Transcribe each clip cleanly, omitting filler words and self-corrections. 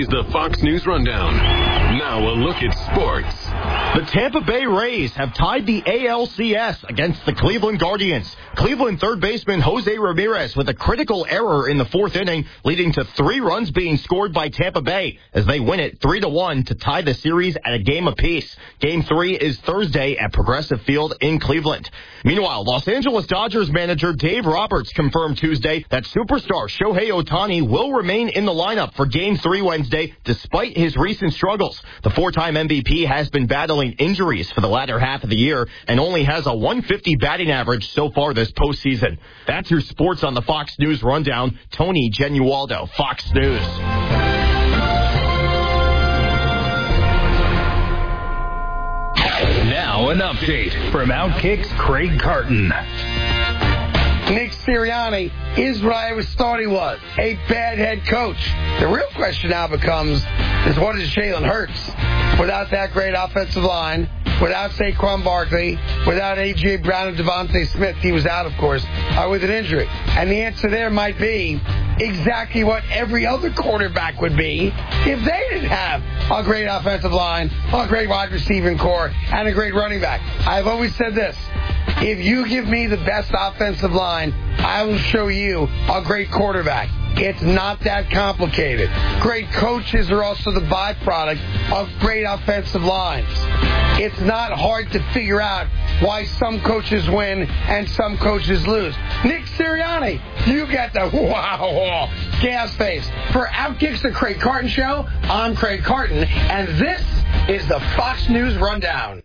the Fox News Rundown. Now a look at sports. The Tampa Bay Rays have tied the ALCS against the Cleveland Guardians. Cleveland third baseman Jose Ramirez with a critical error in the fourth inning, leading to 3 runs being scored by Tampa Bay as they win it 3-1 to tie the series at a game apiece. Game 3 is Thursday at Progressive Field in Cleveland. Meanwhile, Los Angeles Dodgers manager Dave Roberts confirmed Tuesday that superstar Shohei Ohtani will remain in the lineup for Game 3 Wednesday despite his recent struggles. The 4-time MVP has been battling injuries for the latter half of the year and only has a 150 batting average so far this postseason. That's your sports on the Fox News Rundown. Tony Genualdo, Fox News. Now an update from Outkick's Craig Carton. Nick Sirianni is what I always thought he was, a bad head coach. The real question now becomes is what is Jalen Hurts without that great offensive line, without Saquon Barkley, without A.J. Brown and Devontae Smith. He was out, of course, with an injury. And the answer there might be exactly what every other quarterback would be if they didn't have a great offensive line, a great wide receiving core, and a great running back. I've always said this. If you give me the best offensive line, I will show you a great quarterback. It's not that complicated. Great coaches are also the byproduct of great offensive lines. It's not hard to figure out why some coaches win and some coaches lose. Nick Sirianni, you get the wow gas face. For Outkick's The Craig Carton Show, I'm Craig Carton, and this is the Fox News Rundown.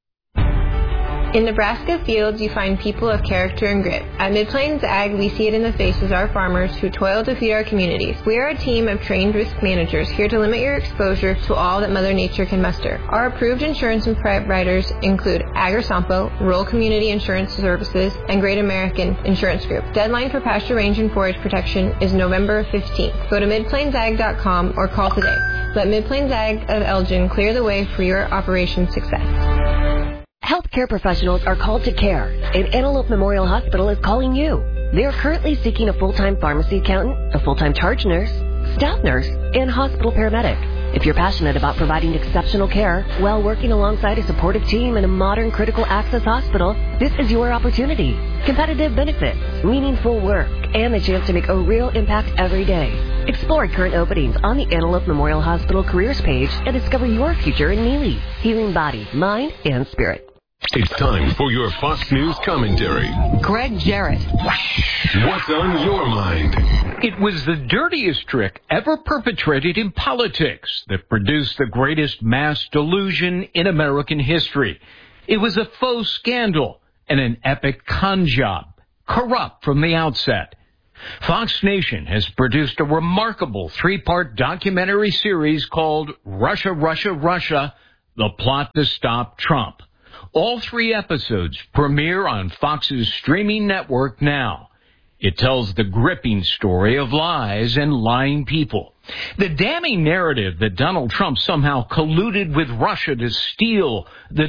In Nebraska fields, you find people of character and grit. At Mid-Plains Ag, we see it in the faces of our farmers who toil to feed our communities. We are a team of trained risk managers here to limit your exposure to all that Mother Nature can muster. Our approved insurance and providers include Agrisampo, Rural Community Insurance Services, and Great American Insurance Group. Deadline for pasture range and forage protection is November 15th. Go to midplainsag.com or call today. Let Mid-Plains Ag of Elgin clear the way for your operation success. Healthcare professionals are called to care, and Antelope Memorial Hospital is calling you. They are currently seeking a full-time pharmacy accountant, a full-time charge nurse, staff nurse, and hospital paramedic. If you're passionate about providing exceptional care while working alongside a supportive team in a modern critical access hospital, this is your opportunity. Competitive benefits, meaningful work, and the chance to make a real impact every day. Explore current openings on the Antelope Memorial Hospital careers page and discover your future in Neely. Healing body, mind, and spirit. It's time for your Fox News commentary. Greg Jarrett. What's on your mind? It was the dirtiest trick ever perpetrated in politics that produced the greatest mass delusion in American history. It was a faux scandal and an epic con job, corrupt from the outset. Fox Nation has produced a remarkable 3-part documentary series called Russia, Russia, Russia, The Plot to Stop Trump. All 3 episodes premiere on Fox's streaming network now. It tells the gripping story of lies and lying people. The damning narrative that Donald Trump somehow colluded with Russia to steal the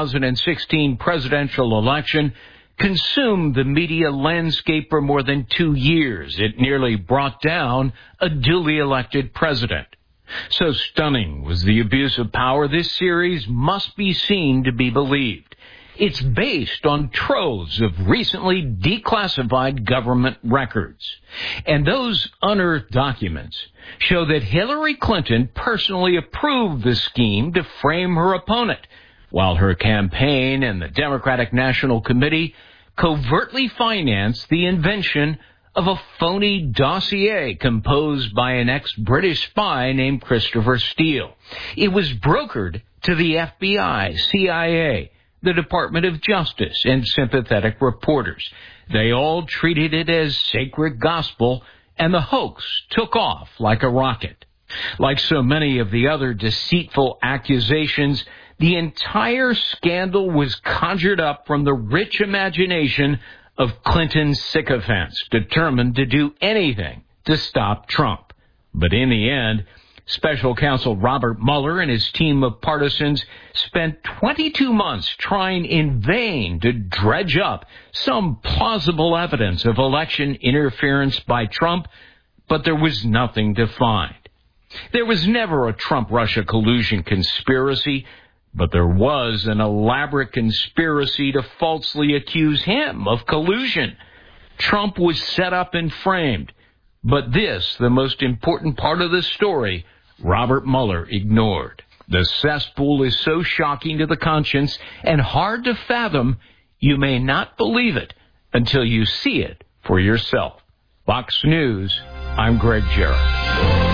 2016 presidential election consumed the media landscape for more than 2 years. It nearly brought down a duly elected president. So stunning was the abuse of power, this series must be seen to be believed. It's based on troves of recently declassified government records. And those unearthed documents show that Hillary Clinton personally approved the scheme to frame her opponent, while her campaign and the Democratic National Committee covertly financed the invention of a phony dossier composed by an ex-British spy named Christopher Steele. It was brokered to the FBI, CIA, the Department of Justice, and sympathetic reporters. They all treated it as sacred gospel, and the hoax took off like a rocket. Like so many of the other deceitful accusations, the entire scandal was conjured up from the rich imagination of Clinton's sycophants, determined to do anything to stop Trump. But in the end, Special Counsel Robert Mueller and his team of partisans spent 22 months trying in vain to dredge up some plausible evidence of election interference by Trump, but there was nothing to find. There was never a Trump-Russia collusion conspiracy, but there was an elaborate conspiracy to falsely accuse him of collusion. Trump was set up and framed. But this, the most important part of the story, Robert Mueller ignored. The cesspool is so shocking to the conscience and hard to fathom, you may not believe it until you see it for yourself. Fox News, I'm Greg Jarrett.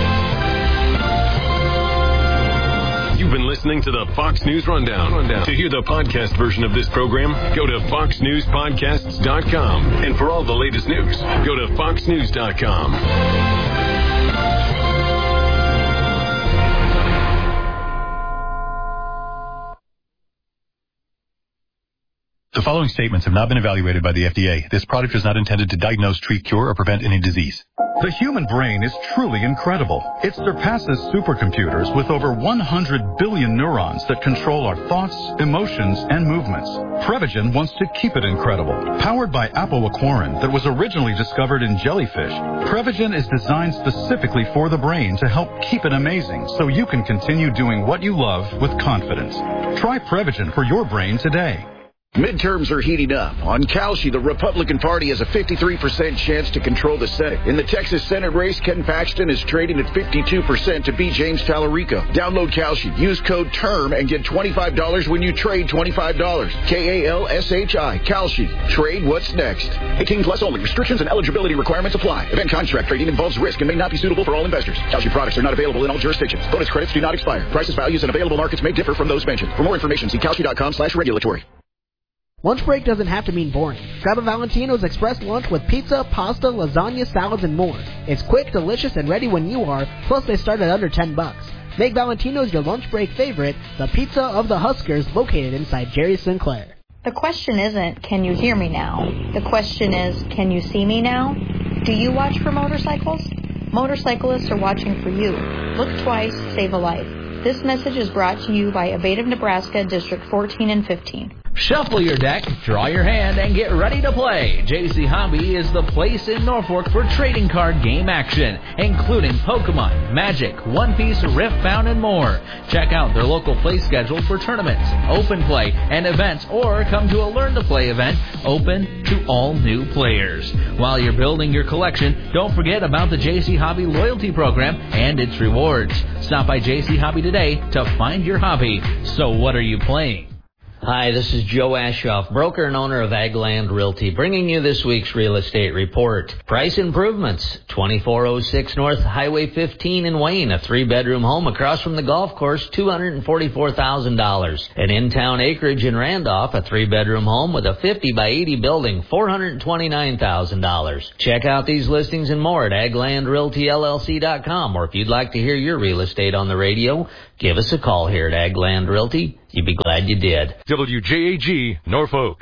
You've been listening to the Fox News Rundown. To hear the podcast version of this program, go to foxnewspodcasts.com. And for all the latest news, go to foxnews.com. The following statements have not been evaluated by the FDA. This product is not intended to diagnose, treat, cure, or prevent any disease. The human brain is truly incredible. It surpasses supercomputers with over 100 billion neurons that control our thoughts, emotions, and movements. Prevagen wants to keep it incredible. Powered by apoaquarin that was originally discovered in jellyfish, Prevagen is designed specifically for the brain to help keep it amazing so you can continue doing what you love with confidence. Try Prevagen for your brain today. Midterms are heating up. On Kalshi, the Republican Party has a 53% chance to control the Senate. In the Texas Senate race, Ken Paxton is trading at 52% to beat James Tallarico. Download Kalshi. Use code TERM and get $25 when you trade $25. Kalshi. Kalshi. Trade what's next. 18 plus only. Restrictions and eligibility requirements apply. Event contract trading involves risk and may not be suitable for all investors. Kalshi products are not available in all jurisdictions. Bonus credits do not expire. Prices, values, and available markets may differ from those mentioned. For more information, see Kalshi.com/regulatory. Lunch break doesn't have to mean boring. Grab a Valentino's Express lunch with pizza, pasta, lasagna, salads, and more. It's quick, delicious, and ready when you are, plus they start at under $10. Make Valentino's your lunch break favorite, the pizza of the Huskers, located inside Jerry Sinclair. The question isn't, can you hear me now? The question is, can you see me now? Do you watch for motorcycles? Motorcyclists are watching for you. Look twice, save a life. This message is brought to you by Abate, Nebraska, District 14 and 15. Shuffle your deck, draw your hand, and get ready to play. JC Hobby is the place in Norfolk for trading card game action, including Pokemon, Magic, One Piece, Riftbound, and more. Check out their local play schedule for tournaments, open play, and events, or come to a Learn to Play event open to all new players. While you're building your collection, don't forget about the JC Hobby loyalty program and its rewards. Stop by JC Hobby today to find your hobby. So what are you playing? Hi, this is Joe Ashoff, broker and owner of Agland Realty, bringing you this week's real estate report. Price improvements, 2406 North Highway 15 in Wayne, a 3-bedroom home across from the golf course, $244,000. An in-town acreage in Randolph, a 3-bedroom home with a 50 by 80 building, $429,000. Check out these listings and more at aglandrealtyllc.com, or if you'd like to hear your real estate on the radio, give us a call here at Agland Realty. You'd be glad you did. WJAG, Norfolk.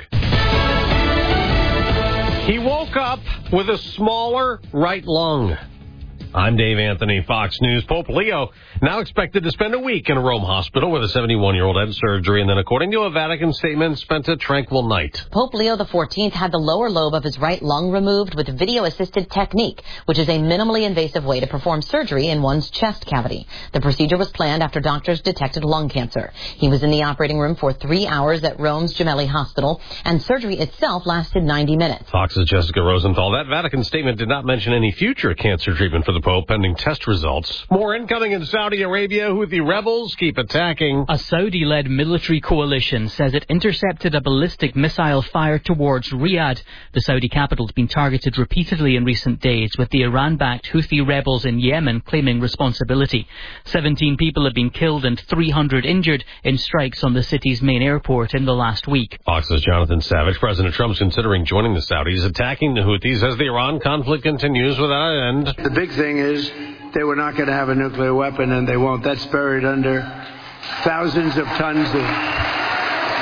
He woke up with a smaller right lung. I'm Dave Anthony, Fox News. Pope Leo now expected to spend a week in a Rome hospital where the 71-year-old had surgery and then, according to a Vatican statement, spent a tranquil night. Pope Leo XIV had the lower lobe of his right lung removed with video-assisted technique, which is a minimally invasive way to perform surgery in one's chest cavity. The procedure was planned after doctors detected lung cancer. He was in the operating room for 3 hours at Rome's Gemelli Hospital, and surgery itself lasted 90 minutes. Fox's Jessica Rosenthal. That Vatican statement did not mention any future cancer treatment for the Pope pending test results. More incoming in Saudi Arabia. Houthi rebels keep attacking. A Saudi-led military coalition says it intercepted a ballistic missile fired towards Riyadh. The Saudi capital has been targeted repeatedly in recent days, with the Iran-backed Houthi rebels in Yemen claiming responsibility. 17 people have been killed and 300 injured in strikes on the city's main airport in the last week. Fox's Jonathan Savage. President Trump's considering joining the Saudis, attacking the Houthis as the Iran conflict continues without an end. The big thing is they were not going to have a nuclear weapon, and they won't. That's buried under thousands of tons of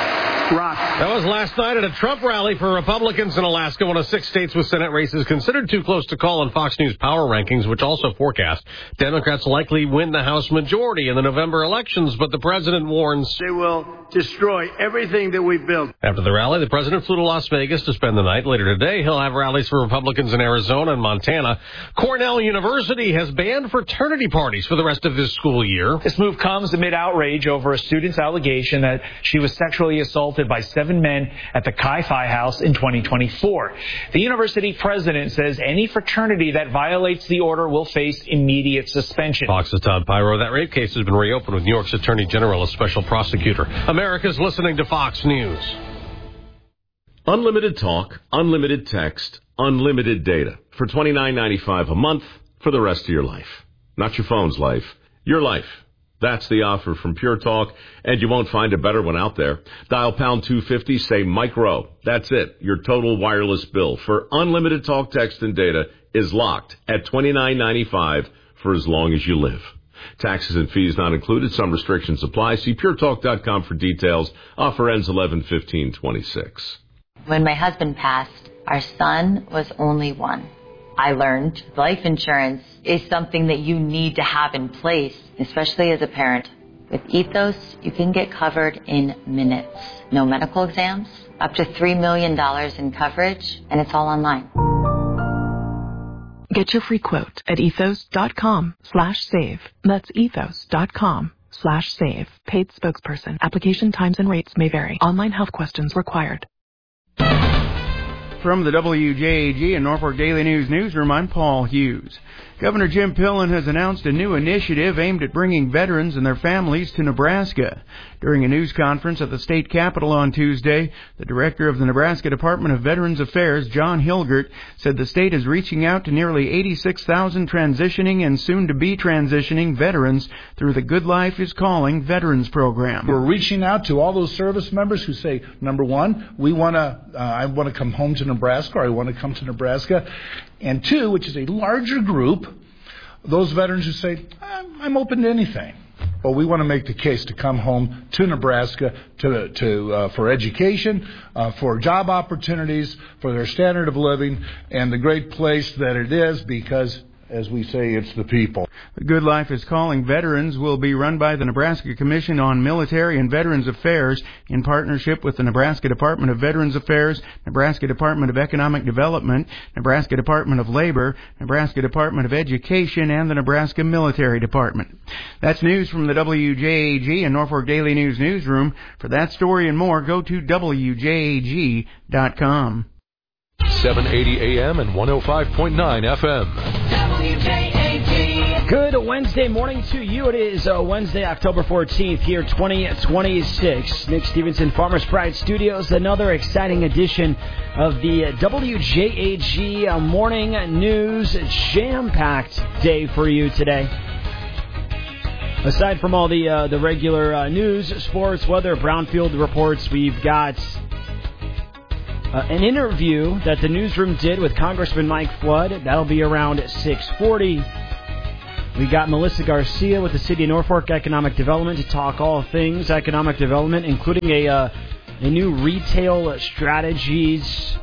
rock. That was last night at a Trump rally for Republicans in Alaska, one of 6 states with Senate races considered too close to call in Fox News power rankings, which also forecast Democrats likely win the House majority in the November elections, but the president warns They will destroy everything that we built. After the rally, the president flew to Las Vegas to spend the night. Later today, he'll have rallies for Republicans in Arizona and Montana. Cornell University has banned fraternity parties for the rest of this school year. This move comes amid outrage over a student's allegation that she was sexually assaulted by 7 men at the Chi Phi House in 2024. The university president says any fraternity that violates the order will face immediate suspension. Fox's Todd Pyro. That rape case has been reopened with New York's Attorney General as special prosecutor. America's listening to Fox News. Unlimited talk, unlimited text, unlimited data for $29.95 a month for the rest of your life. Not your phone's life, your life. That's the offer from Pure Talk, and you won't find a better one out there. Dial pound 250, say micro. That's it. Your total wireless bill for unlimited talk, text, and data is locked at $29.95 for as long as you live. Taxes and fees not included. Some restrictions apply. See puretalk.com for details. Offer ends 11/15/26. When my husband passed, our son was only 1. I learned life insurance is something that you need to have in place, especially as a parent. With Ethos, you can get covered in minutes. No medical exams, up to $3 million in coverage, and it's all online. Get your free quote at ethos.com/save. That's ethos.com/save. Paid spokesperson. Application times and rates may vary. Online health questions required. From the WJAG and Norfolk Daily News newsroom, I'm Paul Hughes. Governor Jim Pillen has announced a new initiative aimed at bringing veterans and their families to Nebraska. During a news conference at the state capitol on Tuesday, the director of the Nebraska Department of Veterans Affairs, John Hilgert, said the state is reaching out to nearly 86,000 transitioning and soon-to-be transitioning veterans through the Good Life is Calling Veterans Program. We're reaching out to all those service members who say, number one, I want to come home to Nebraska, or I want to come to Nebraska. And 2, which is a larger group, those veterans who say, I'm open to anything. Well, we want to make the case to come home to Nebraska for education, for job opportunities, for their standard of living, and the great place that it is because, as we say, it's the people. The Good Life is Calling Veterans will be run by the Nebraska Commission on Military and Veterans Affairs in partnership with the Nebraska Department of Veterans Affairs, Nebraska Department of Economic Development, Nebraska Department of Labor, Nebraska Department of Education, and the Nebraska Military Department. That's news from the WJAG and Norfolk Daily News newsroom. For that story and more, go to WJAG.com. 780 AM and 105.9 FM. Good Wednesday morning to you. It is Wednesday, October 14th, year 2026. Nick Stevenson, Farmers Pride Studios. Another exciting edition of the WJAG Morning News. Jam-packed day for you today. Aside from all the regular news, sports, weather, brownfield reports, we've got an interview that the newsroom did with Congressman Mike Flood. That'll be around 6:40. We got Melissa Garcia with the City of Norfolk Economic Development to talk all things economic development, including a new retail strategies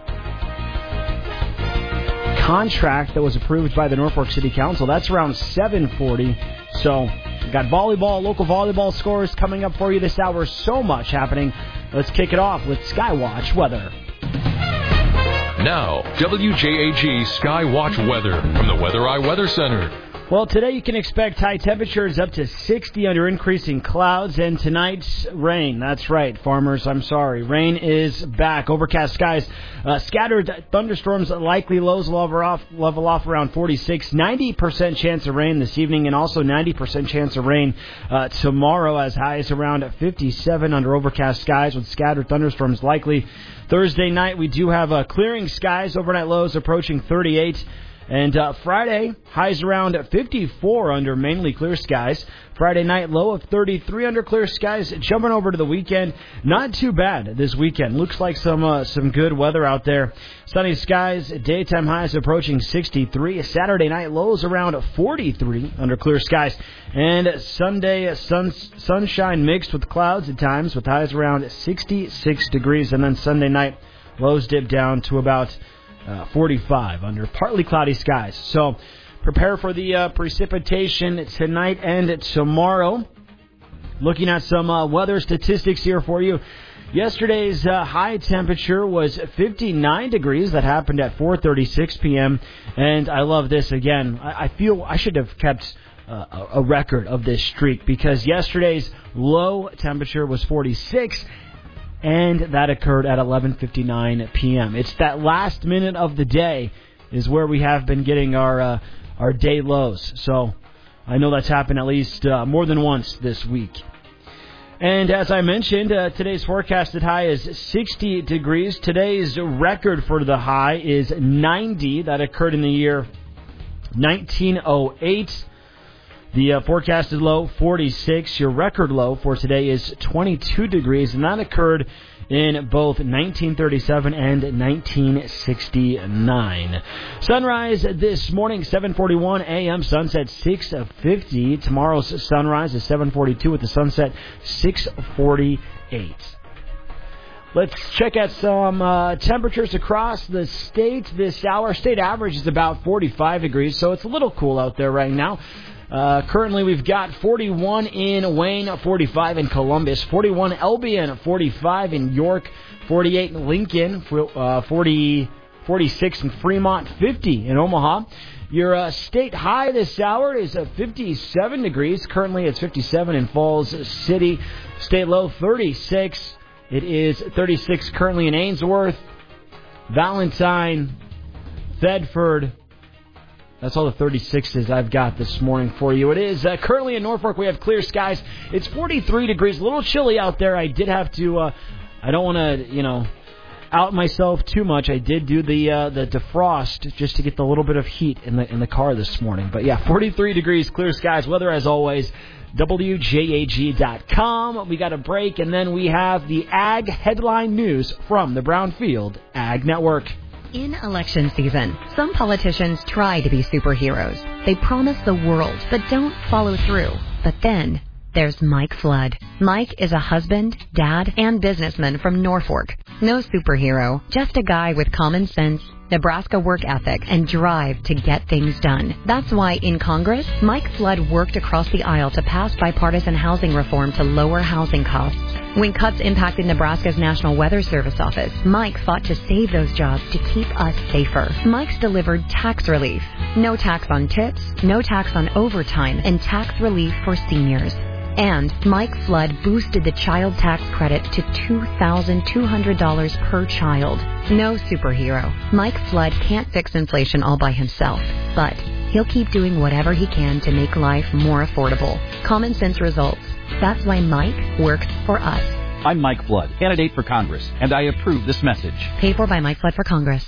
contract that was approved by the Norfolk City Council. That's around 7:40. So we got volleyball, local volleyball scores coming up for you this hour. So much happening. Let's kick it off with Skywatch weather. Now, WJAG Skywatch weather from the Weather Eye Weather Center. Well, today you can expect high temperatures up to 60 under increasing clouds, and tonight's rain. That's right, farmers, I'm sorry. Rain is back. Overcast skies, scattered thunderstorms, likely lows level off around 46. 90% chance of rain this evening, and also 90% chance of rain tomorrow, as highs around 57 under overcast skies with scattered thunderstorms likely. Thursday night, we do have clearing skies, overnight lows approaching 38. And Friday, highs around 54 under mainly clear skies. Friday night, low of 33 under clear skies. Jumping over to the weekend, not too bad this weekend. Looks like some good weather out there. Sunny skies, daytime highs approaching 63. Saturday night, lows around 43 under clear skies. And Sunday, sunshine mixed with clouds at times, with highs around 66 degrees. And then Sunday night, lows dip down to about 45 under partly cloudy skies. So prepare for the precipitation tonight and tomorrow. Looking at some weather statistics here for you. Yesterday's high temperature was 59 degrees. That happened at 4:36 p.m. And I love this again. I feel I should have kept a record of this streak, because yesterday's low temperature was 46. And that occurred at 11:59 p.m. It's that last minute of the day is where we have been getting our day lows. So I know that's happened at least more than once this week. And as I mentioned, today's forecasted high is 60 degrees. Today's record for the high is 90. That occurred in the year 1908. The forecasted low, 46. Your record low for today is 22 degrees, and that occurred in both 1937 and 1969. Sunrise this morning, 7:41 a.m., sunset 6:50. Tomorrow's sunrise is 7:42 with the sunset 6:48. Let's check out some temperatures across the state this hour. State average is about 45 degrees, so it's a little cool out there right now. Currently, we've got 41 in Wayne, 45 in Columbus, 41 Albion, 45 in York, 48 in Lincoln, 46 in Fremont, 50 in Omaha. Your state high this hour is 57 degrees. Currently, it's 57 in Falls City. State low, 36. It is 36 currently in Ainsworth, Valentine, Thedford. That's all the 36s I've got this morning for you. It is currently in Norfolk. We have clear skies. It's 43 degrees. A little chilly out there. I did have to, I don't want to, out myself too much. I did do the defrost just to get the little bit of heat in the car this morning. But yeah, 43 degrees, clear skies. Weather as always. WJAG.com. We got a break, and then we have the Ag headline news from the Brownfield Ag Network. In election season, some politicians try to be superheroes. They promise the world, but don't follow through. But then there's Mike Flood. Mike is a husband, dad, and businessman from Norfolk. No superhero, just a guy with common sense, Nebraska work ethic, and drive to get things done. That's why in Congress, Mike Flood worked across the aisle to pass bipartisan housing reform to lower housing costs. When cuts impacted Nebraska's National Weather Service office, Mike fought to save those jobs to keep us safer. Mike's delivered tax relief. No tax on tips, no tax on overtime, and tax relief for seniors. And Mike Flood boosted the child tax credit to $2,200 per child. No superhero. Mike Flood can't fix inflation all by himself, but he'll keep doing whatever he can to make life more affordable. Common sense results. That's why Mike works for us. I'm Mike Flood, candidate for Congress, and I approve this message. Paid for by Mike Flood for Congress.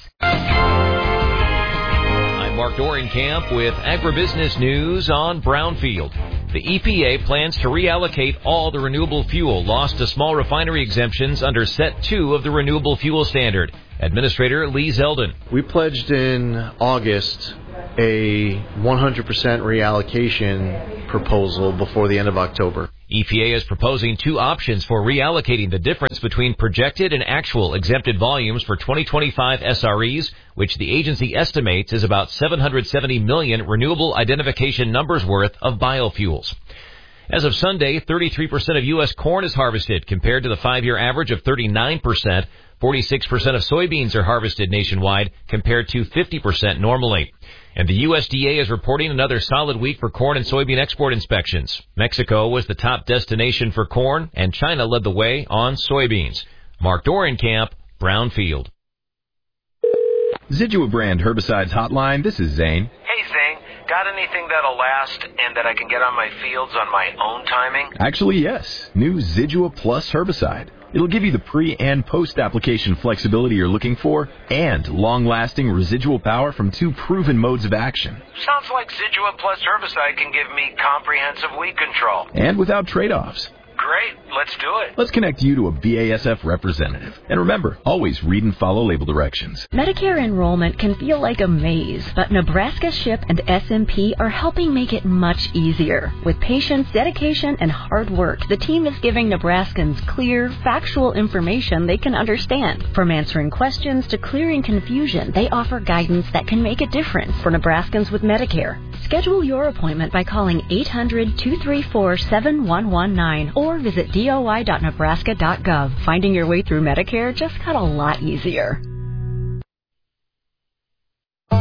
I'm Mark Dorenkamp with Agribusiness News on Brownfield. The EPA plans to reallocate all the renewable fuel lost to small refinery exemptions under Set 2 of the Renewable Fuel Standard. Administrator Lee Zeldin. We pledged in August a 100% reallocation proposal before the end of October. EPA is proposing two options for reallocating the difference between projected and actual exempted volumes for 2025 SREs, which the agency estimates is about 770 million renewable identification numbers worth of biofuels. As of Sunday, 33% of U.S. corn is harvested compared to the 5-year average of 39%. 46% of soybeans are harvested nationwide compared to 50% normally. And the USDA is reporting another solid week for corn and soybean export inspections. Mexico was the top destination for corn, and China led the way on soybeans. Mark Dorenkamp, Brownfield. Zidua brand herbicides hotline. This is Zane. Hey, Zane. Got anything that'll last and that I can get on my fields on my own timing? Actually, yes. New Zidua Plus herbicide. It'll give you the pre- and post-application flexibility you're looking for and long-lasting residual power from 2 proven modes of action. Sounds like Zidua plus herbicide can give me comprehensive weed control. And without trade-offs. Great, let's do it. Let's connect you to a BASF representative. And remember, always read and follow label directions. Medicare enrollment can feel like a maze, but Nebraska SHIP and SMP are helping make it much easier. With patience, dedication, and hard work, the team is giving Nebraskans clear, factual information they can understand. From answering questions to clearing confusion, they offer guidance that can make a difference for Nebraskans with Medicare. Schedule your appointment by calling 800-234-7119 or visit doi.nebraska.gov. Finding your way through Medicare just got a lot easier.